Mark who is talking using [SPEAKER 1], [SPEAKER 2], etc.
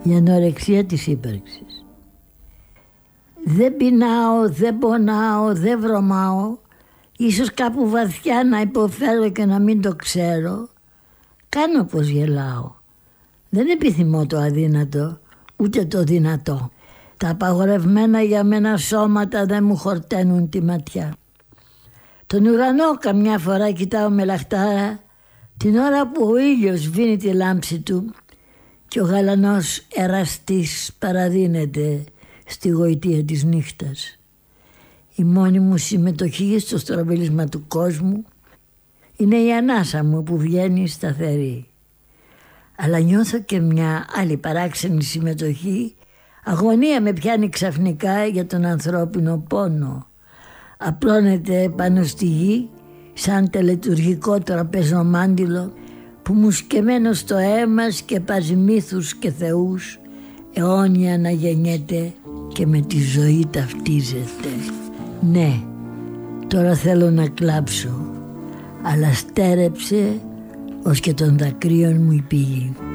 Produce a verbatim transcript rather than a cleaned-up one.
[SPEAKER 1] Η ανορεξία της ύπαρξης. Δεν πεινάω, δεν πονάω, δεν βρωμάω. Ίσως κάπου βαθιά να υποφέρω και να μην το ξέρω. Κάνω πως γελάω. Δεν επιθυμώ το αδύνατο, ούτε το δυνατό. Τα απαγορευμένα για μένα σώματα δεν μου χορταίνουν τη ματιά. Τον ουρανό καμιά φορά κοιτάω με λαχτάρα, την ώρα που ο ήλιος σβήνει τη λάμψη του και ο γαλανός εραστής παραδίνεται στη γοητεία της νύχτας. Η μόνη μου συμμετοχή στο στραβίλισμα του κόσμου είναι η ανάσα μου που βγαίνει σταθερή. Αλλά νιώθω και μια άλλη παράξενη συμμετοχή. Αγωνία με πιάνει ξαφνικά για τον ανθρώπινο πόνο. Απλώνεται πάνω στη γη σαν τελετουργικό τραπεζομάντιλο που μου σκεμμένο στο αίμα σκεπάζει μύθους και θεούς, αιώνια να γεννιέται και με τη ζωή ταυτίζεται. Ναι, τώρα θέλω να κλάψω, αλλά στέρεψε ως και των δακρύων μου η πηγή.